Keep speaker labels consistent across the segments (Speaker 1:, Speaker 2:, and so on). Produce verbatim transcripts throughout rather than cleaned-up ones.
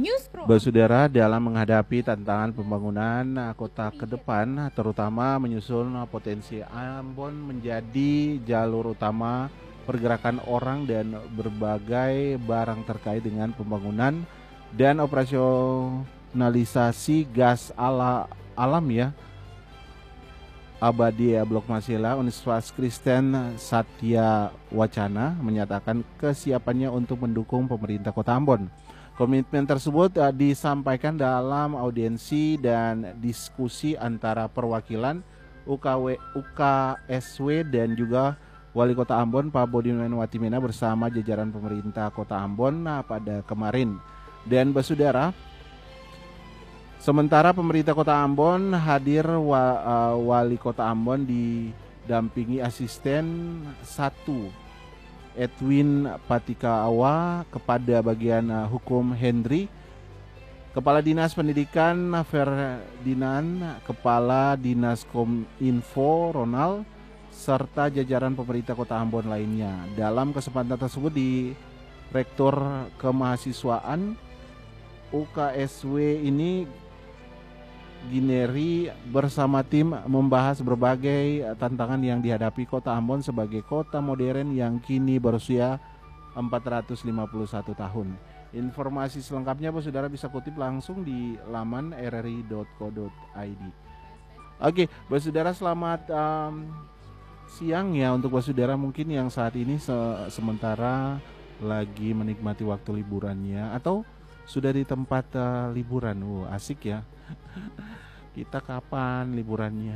Speaker 1: News Pro.
Speaker 2: Saudara, dalam menghadapi tantangan pembangunan kota ke depan, terutama menyusul potensi Ambon menjadi jalur utama pergerakan orang dan berbagai barang terkait dengan pembangunan dan operasionalisasi gas ala alam ya. Abadi Blok Masela, Universitas Kristen Satya Wacana menyatakan kesiapannya untuk mendukung pemerintah Kota Ambon. Komitmen tersebut uh, disampaikan dalam audiensi dan diskusi antara perwakilan U K W, U K S W dan juga Wali Kota Ambon Pak Budiman Watimena bersama jajaran pemerintah Kota Ambon nah, pada kemarin. Dan Basudara, sementara pemerintah Kota Ambon hadir wa, uh, Wali Kota Ambon didampingi asisten satu Edwin Patikawa, kepada bagian uh, hukum Hendri, Kepala Dinas Pendidikan Ferdinand, Kepala Dinas Kominfo Ronald, serta jajaran pemerintah Kota Ambon lainnya. Dalam kesempatan tersebut di Rektor Kemahasiswaan U K S W ini Gineri bersama tim membahas berbagai tantangan yang dihadapi Kota Ambon sebagai kota modern yang kini berusia empat ratus lima puluh satu tahun. Informasi selengkapnya Saudara bisa kutip langsung di laman r r i dot co dot i d. Oke, Saudara, selamat um, siang ya untuk Saudara mungkin yang saat ini se- sementara lagi menikmati waktu liburannya atau sudah di tempat uh, liburan. Wow, asik ya. Kita kapan liburannya?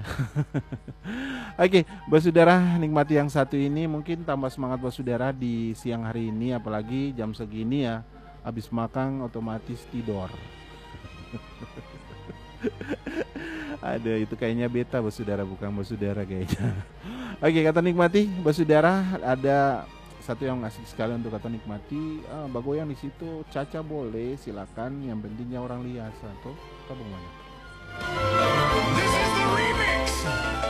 Speaker 2: Oke, Saudara, nikmati yang satu ini, mungkin tambah semangat Saudara di siang hari ini, apalagi jam segini ya, habis makan otomatis tidur. Ada itu kayaknya beta Saudara, bukan Saudara kayaknya. Oke, kata nikmati Saudara, ada satu yang asik sekali untuk kata nikmati. Ah, bagoyang di situ, Caca boleh, silakan. Yang pentingnya orang lihat satu. Tabung mana?